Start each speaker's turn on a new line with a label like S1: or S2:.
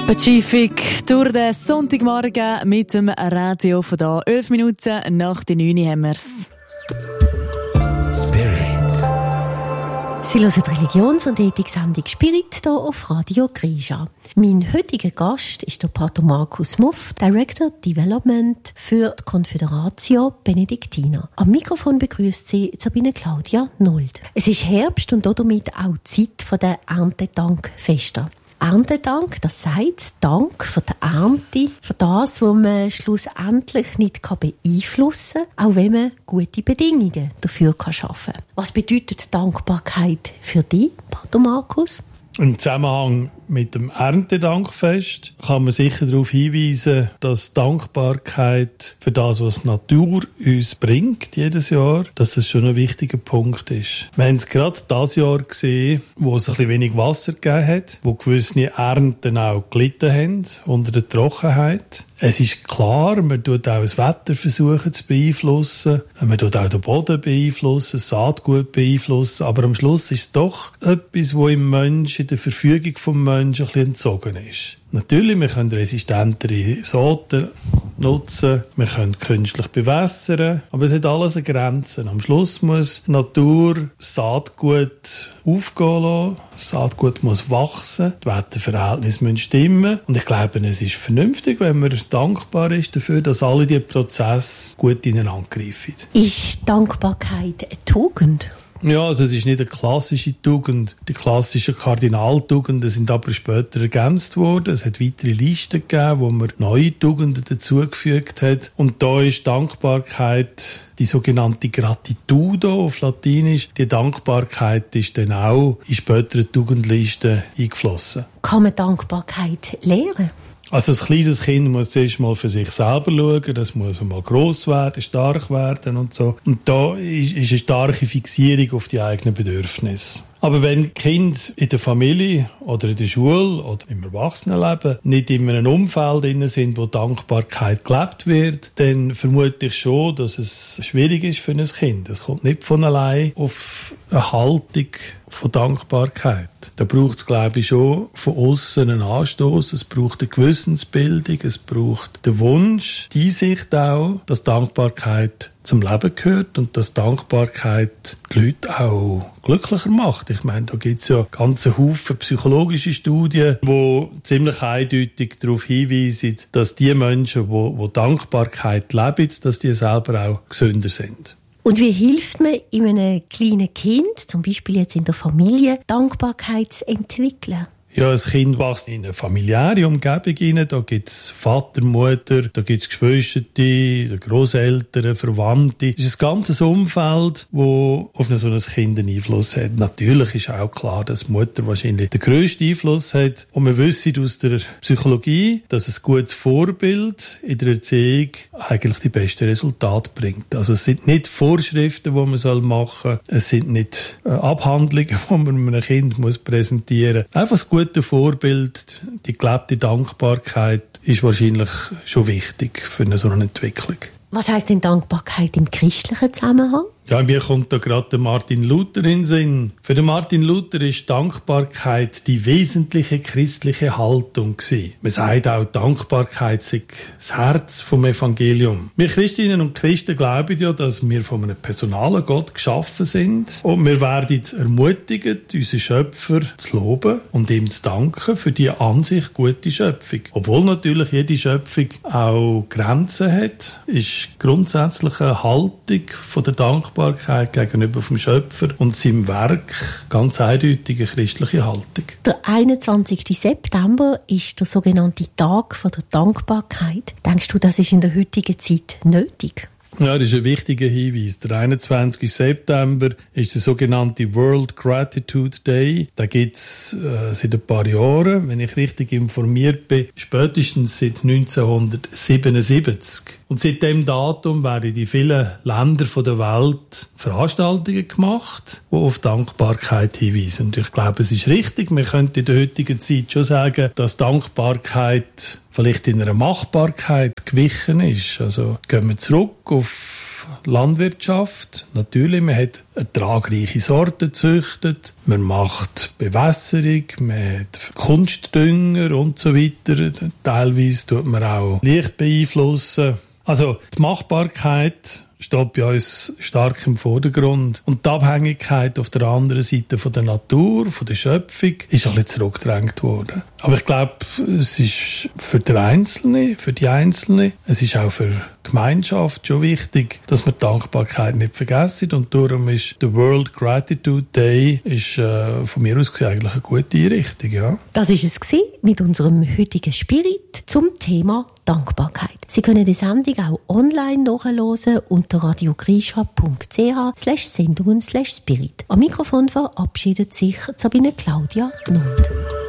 S1: Pazifik durch den Sonntagmorgen mit dem Radio von da. 11 Minuten nach den 9 haben wir's.
S2: Spirit.
S3: Sie hören die Religions- und Ethik-Sendung Spirit hier auf Radio Grisha. Mein heutiger Gast ist der Pater Markus Muff, Director Development für die Confederatio Benedictina. Am Mikrofon begrüßt Sie Sabine Claudia Nold. Es ist Herbst und damit auch Zeit der Erntedankfeste. Erntedank, das sagt Dank für die Ernte, für das, was man schlussendlich nicht beeinflussen kann, auch wenn man gute Bedingungen dafür schaffen kann. Was bedeutet Dankbarkeit für dich, Pater Markus?
S4: Im Zusammenhang mit dem Erntedankfest kann man sicher darauf hinweisen, dass Dankbarkeit für das, was die Natur uns bringt, jedes Jahr, dass das schon ein wichtiger Punkt ist. Wir haben es gerade dieses Jahr gesehen, wo es ein bisschen wenig Wasser gegeben hat, wo gewisse Ernten auch gelitten haben unter der Trockenheit. Es ist klar, man tut auch das Wetter versuchen zu beeinflussen, man tut auch den Boden beeinflussen, das Saatgut beeinflussen, aber am Schluss ist es doch etwas, was im Menschen, in der Verfügung vom Menschen ein bisschen entzogen ist. Natürlich, wir können resistentere Sorten nutzen, wir können künstlich bewässern, aber es hat alles eine Grenze. Am Schluss muss die Natur Saatgut aufgehen lassen, das Saatgut muss wachsen, die Wetterverhältnisse müssen stimmen und ich glaube, es ist vernünftig, wenn man dankbar ist dafür, dass alle diese Prozesse gut ineinander greifen.
S3: Ist Dankbarkeit eine Tugend?
S4: Ja, also es ist nicht eine klassische Tugend. Die klassischen Kardinaltugenden sind aber später ergänzt worden. Es hat weitere Listen gegeben, wo man neue Tugenden dazugefügt hat. Und da ist Dankbarkeit die sogenannte Gratitudo auf Latinisch. Die Dankbarkeit ist dann auch in spätere Tugendlisten eingeflossen.
S3: Kann man Dankbarkeit lernen?
S4: Also ein kleines Kind muss zuerst mal für sich selber schauen, das muss mal gross werden, stark werden und so. Und da ist eine starke Fixierung auf die eigenen Bedürfnisse. Aber wenn Kinder in der Familie oder in der Schule oder im Erwachsenenleben nicht in einem Umfeld drin sind, wo Dankbarkeit gelebt wird, dann vermute ich schon, dass es schwierig ist für ein Kind. Es kommt nicht von allein auf eine Haltung von Dankbarkeit. Da braucht es, glaube ich, schon von außen einen Anstoß. Es braucht eine Gewissensbildung, es braucht den Wunsch, die Einsicht auch, dass Dankbarkeit zum Leben gehört und dass Dankbarkeit die Leute auch glücklicher macht. Ich meine, da gibt es ja ganze Haufen psychologische Studien, die ziemlich eindeutig darauf hinweisen, dass die Menschen, die Dankbarkeit leben, dass die selber auch gesünder sind.
S3: Und wie hilft man in einem kleinen Kind, zum Beispiel jetzt in der Familie, Dankbarkeit zu entwickeln?
S4: Ja, ein Kind wächst in eine familiäre Umgebung hinein. Da gibt es Vater, Mutter, da gibt es Geschwister, Grosseltern, Verwandte. Es ist ein ganzes Umfeld, das auf so ein Kind einen Einfluss hat. Natürlich ist auch klar, dass die Mutter wahrscheinlich den grössten Einfluss hat. Und wir wissen aus der Psychologie, dass ein gutes Vorbild in der Erziehung eigentlich die besten Resultate bringt. Also es sind nicht Vorschriften, die man machen soll. Es sind nicht Abhandlungen, die man einem Kind präsentieren muss. Einfach ein gutes Vorbild, die gelebte Dankbarkeit ist wahrscheinlich schon wichtig für so eine Entwicklung.
S3: Was heisst denn Dankbarkeit im christlichen Zusammenhang?
S4: Ja, mir kommt da gerade der Martin Luther in den Sinn. Für den Martin Luther ist Dankbarkeit die wesentliche christliche Haltung gewesen. Man sagt auch, Dankbarkeit sei das Herz vom Evangelium. Wir Christinnen und Christen glauben ja, dass wir von einem personalen Gott geschaffen sind und wir werden ermutigt, unseren Schöpfer zu loben und ihm zu danken für die an sich gute Schöpfung. Obwohl natürlich jede Schöpfung auch Grenzen hat, ist grundsätzlich eine Haltung von der Dankbarkeit gegenüber dem Schöpfer und seinem Werk ganz eindeutig eine christliche Haltung.
S3: Der 21. September ist der sogenannte Tag der Dankbarkeit. Denkst du, das ist in der heutigen Zeit nötig?
S4: Ja, das ist ein wichtiger Hinweis. Der 21. September ist der sogenannte World Gratitude Day. Da gibt es seit ein paar Jahren, wenn ich richtig informiert bin, spätestens seit 1977. Und seit dem Datum werden in vielen Ländern der Welt Veranstaltungen gemacht, die auf Dankbarkeit hinweisen. Und ich glaube, es ist richtig. Man könnte in der heutigen Zeit schon sagen, dass Dankbarkeit vielleicht in einer Machbarkeit gewichen ist. Also gehen wir zurück auf Landwirtschaft. Natürlich, man hat ertragreiche Sorten gezüchtet, man macht Bewässerung, man hat Kunstdünger und so weiter. Teilweise tut man auch Licht beeinflussen. Also die Machbarkeit steht bei uns stark im Vordergrund. Und die Abhängigkeit auf der anderen Seite von der Natur, von der Schöpfung, ist ein bisschen zurückgedrängt worden. Aber ich glaube, es ist für den Einzelnen, für die Einzelne, es ist auch für die Gemeinschaft schon wichtig, dass wir die Dankbarkeit nicht vergessen. Und darum ist der World Gratitude Day ist, von mir aus gesehen eigentlich eine gute Einrichtung. Ja.
S3: Das war es mit unserem heutigen Spirit zum Thema Dankbarkeit. Sie können die Sendung auch online nachhören unter radiogrisha.ch/Sendungen/Spirit. Am Mikrofon verabschiedet sich Sabine Claudia Nund.